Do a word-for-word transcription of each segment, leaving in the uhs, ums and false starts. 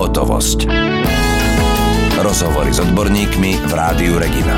Hotovosť. Rozhovory s odborníkmi v Rádiu Regina.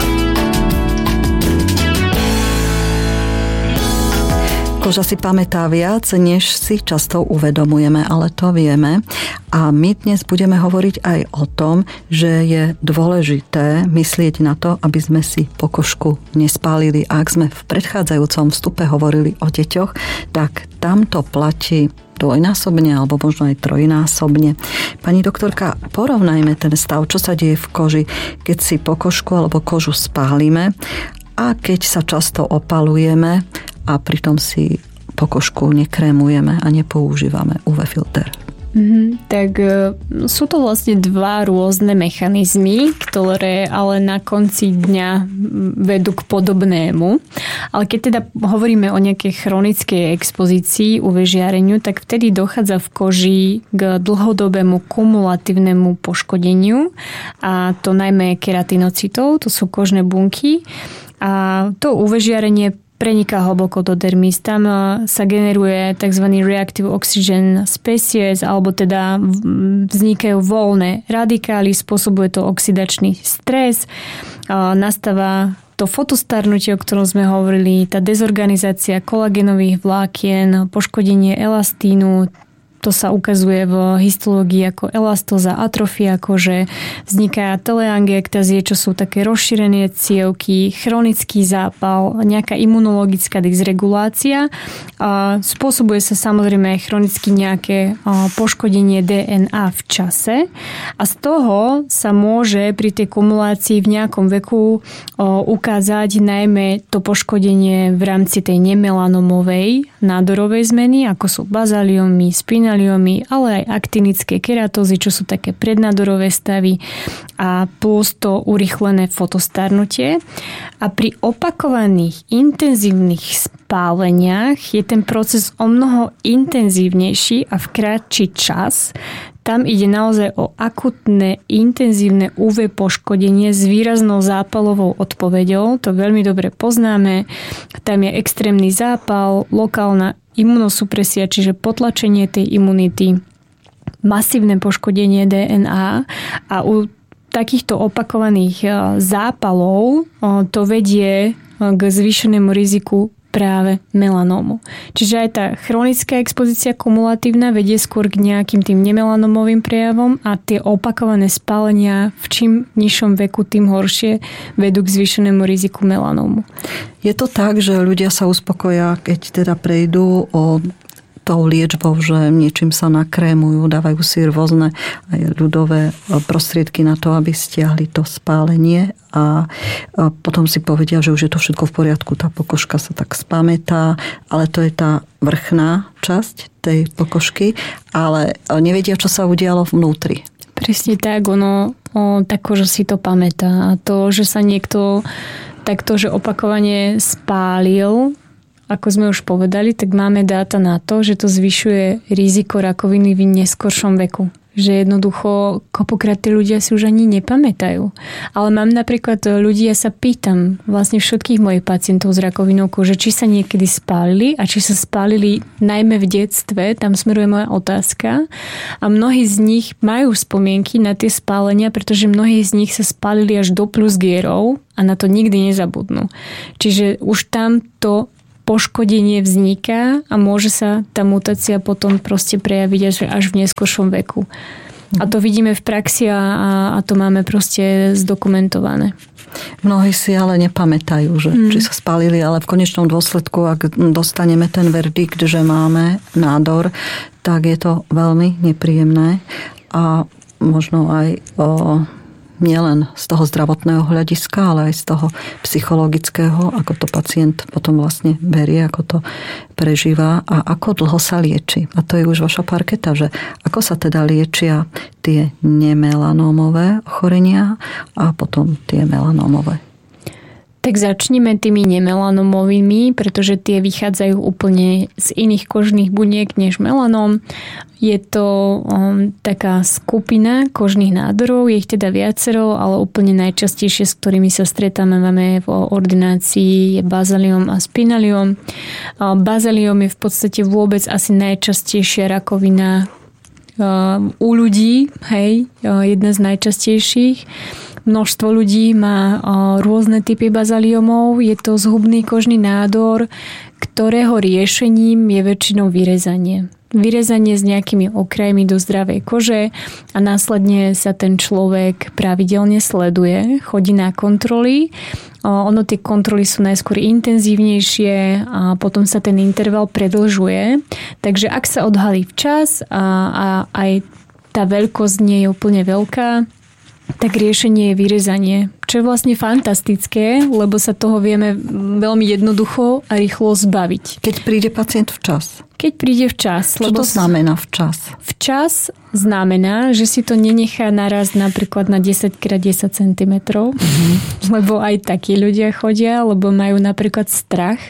Koža si pamätá viac, než si často uvedomujeme, ale to vieme. A my dnes budeme hovoriť aj o tom, že je dôležité myslieť na to, aby sme si pokožku nespálili. A ak sme v predchádzajúcom vstupe hovorili o deťoch, tak tam to platí dvojnásobne alebo možno aj trojnásobne. Pani doktorka, porovnajme ten stav, čo sa deje v koži, keď si pokožku alebo kožu spálime a keď sa často opalujeme a pritom si pokožku nekrémujeme a nepoužívame ú vé filter. Mm, tak e, sú to vlastne dva rôzne mechanizmy, ktoré ale na konci dňa vedú k podobnému. Ale keď teda hovoríme o nejakej chronickej expozícii ú vé žiareniu, tak vtedy dochádza v koži k dlhodobému kumulatívnemu poškodeniu, a to najmä keratinocytov, to sú kožné bunky. A to ú vé žiarenie preniká hlboko do dermis. Tam sa generuje tzv. Reactive oxygen species, alebo teda vznikajú voľné radikály, spôsobuje to oxidačný stres, nastáva to fotostarnutie, o ktorom sme hovorili, tá dezorganizácia kolagénových vlákien, poškodenie elastínu. To sa ukazuje v histológii ako elastóza, atrofia kože, vzniká teleangiektazie, čo sú také rozšírené cievky, chronický zápal, nejaká imunologická dysregulácia. A spôsobuje sa samozrejme aj chronicky nejaké poškodenie dé en á v čase. A z toho sa môže pri tej kumulácii v nejakom veku ukázať najmä to poškodenie v rámci tej nemelanomovej nádorovej zmeny, ako sú bazaliomy, spinaliomy, ale aj aktinické keratózy, čo sú také prednádorové stavy, a plus to urýchlené fotostarnutie. A pri opakovaných intenzívnych spáleniach je ten proces o mnoho intenzívnejší a v krátší čas. Tam ide naozaj o akutné, intenzívne ú vé poškodenie s výraznou zápalovou odpoveďou. To veľmi dobre poznáme. Tam je extrémny zápal, lokálna imunosupresia, čiže potlačenie tej imunity, masívne poškodenie dé en á, a u takýchto opakovaných zápalov to vedie k zvýšenému riziku práve melanómu. Čiže aj tá chronická expozícia kumulatívna vedie skôr k nejakým tým nemelanomovým prejavom, a tie opakované spálenia v čím nižšom veku, tým horšie, vedú k zvýšenému riziku melanómu. Je to tak, že ľudia sa uspokoja, keď teda prejdú o tou liečbou, že niečím sa nakrémujú, dávajú si rôzne aj ľudové prostriedky na to, aby stiahli to spálenie, a potom si povedia, že už je to všetko v poriadku, tá pokožka sa tak spamätá, ale to je tá vrchná časť tej pokožky, ale nevedia, čo sa udialo vnútri. Presne tak, ono, o, tá koža si to pamätá, a to, že sa niekto takto, že opakovane spálil, ako sme už povedali, tak máme dáta na to, že to zvyšuje riziko rakoviny v neskoršom veku. Že jednoducho kopokrát tí ľudia si už ani nepamätajú. Ale mám napríklad ľudí, ja sa pýtam vlastne všetkých mojich pacientov s rakovinou kože, či sa niekedy spálili, a či sa spálili najmä v detstve, tam smeruje moja otázka. A mnohí z nich majú spomienky na tie spálenia, pretože mnohí z nich sa spálili až do plusgierov a na to nikdy nezabudnú. Čiže už tam to poškodenie vzniká a môže sa tá mutácia potom proste prejaviť až, až v neskoršom veku. A to vidíme v praxi, a, a to máme proste zdokumentované. Mnohí si ale nepamätajú, že mm. či sa spálili, ale v konečnom dôsledku, ak dostaneme ten verdikt, že máme nádor, tak je to veľmi nepríjemné, a možno aj o nielen z toho zdravotného hľadiska, ale aj z toho psychologického, ako to pacient potom vlastne berie, ako to prežíva a ako dlho sa lieči. A to je už vaša parketa, že ako sa teda liečia tie nemelanómové ochorenia a potom tie melanómové. Tak začneme tými nemelanomovými, pretože tie vychádzajú úplne z iných kožných buniek než melanóm. Je to um, taká skupina kožných nádorov, je ich teda viacero, ale úplne najčastejšie, s ktorými sa stretáme máme v ordinácii, je bazaliom a spinaliom. Bazaliom je v podstate vôbec asi najčastejšia rakovina u ľudí, hej, jedna z najčastejších. Množstvo ľudí má rôzne typy bazaliomov. Je to zhubný kožný nádor, ktorého riešením je väčšinou vyrezanie. Vyrezanie s nejakými okrajmi do zdravej kože a následne sa ten človek pravidelne sleduje, chodí na kontroly. Ono tie kontroly sú najskôr intenzívnejšie a potom sa ten interval predĺžuje. Takže ak sa odhalí včas a, a aj tá veľkosť nie je úplne veľká, tak riešenie je vyrezanie. Čo je vlastne fantastické, lebo sa toho vieme veľmi jednoducho a rýchlo zbaviť. Keď príde pacient včas. Keď príde včas. Čo lebo to znamená včas? Včas znamená, že si to nenechá naraz napríklad na desať krát desať centimetrov, mm-hmm. lebo aj takí ľudia chodia, lebo majú napríklad strach,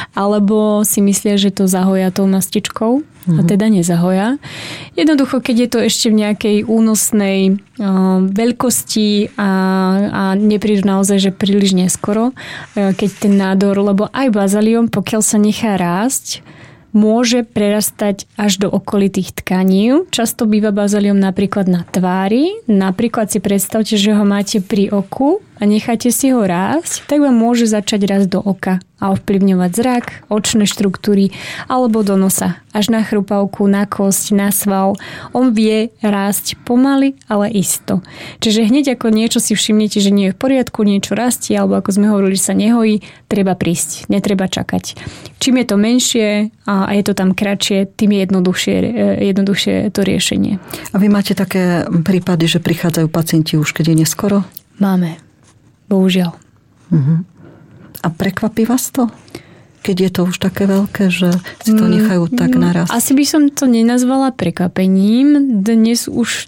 alebo si myslia, že to zahoja tou mastičkou. Mm-hmm. A teda nezahoja. Jednoducho, keď je to ešte v nejakej únosnej uh, veľkosti a, a neprídu naozaj, že príliš neskoro, uh, keď ten nádor, lebo aj bazaliom, pokiaľ sa nechá rásť, môže prerastať až do okolitých tkaní. Často býva bazaliom napríklad na tvári. Napríklad si predstavte, že ho máte pri oku a necháte si ho rásť, tak vám môže začať rásť do oka a ovplyvňovať zrak, očné štruktúry alebo do nosa. Až na chrupavku, na kosť, na sval. On vie rásť pomaly, ale isto. Čiže hneď ako niečo si všimnete, že nie je v poriadku, niečo rastie, alebo ako sme hovorili, že sa nehojí, treba prísť. Netreba čakať. Čím je to menšie a je to tam kratšie, tým je jednoduchšie, jednoduchšie to riešenie. A vy máte také prípady, že prichádzajú pacienti už, keď je neskoro? Máme. Bohužiaľ. Uh-huh. A prekvapí vás to? Keď je to už také veľké, že si to nechajú tak naraz? Asi by som to nenazvala prekvapením. Dnes už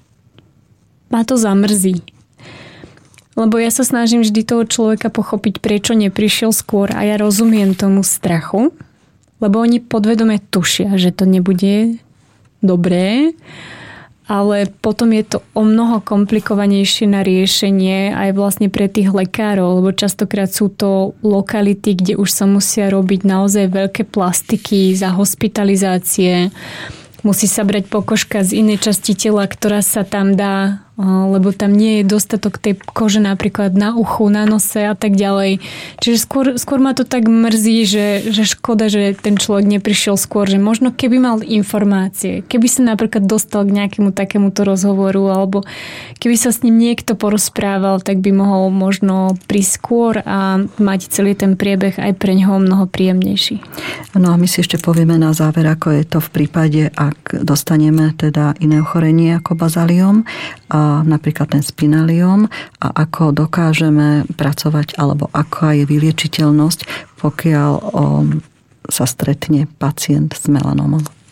ma to zamrzí. Lebo ja sa snažím vždy toho človeka pochopiť, prečo neprišiel skôr a ja rozumiem tomu strachu, lebo oni podvedome tušia, že to nebude dobré, ale potom je to o mnoho komplikovanejšie na riešenie aj vlastne pre tých lekárov, lebo častokrát sú to lokality, kde už sa musia robiť naozaj veľké plastiky za hospitalizácie. Musí sa brať pokožka z inej časti tela, ktorá sa tam dá, lebo tam nie je dostatok tej kože napríklad na uchu, na nose a tak ďalej. Čiže skôr, skôr ma to tak mrzí, že, že škoda, že ten človek neprišiel skôr, že možno keby mal informácie, keby sa napríklad dostal k nejakému takémuto rozhovoru alebo keby sa s ním niekto porozprával, tak by mohol možno prísť skôr a mať celý ten priebeh aj pre ňoho mnoho príjemnejší. No a my si ešte povieme na záver, ako je to v prípade, ak dostaneme teda iné ochorenie ako bazaliom a napríklad ten spinaliom a ako dokážeme pracovať alebo aká je vyliečiteľnosť, pokiaľ o, sa stretne pacient s melanomom.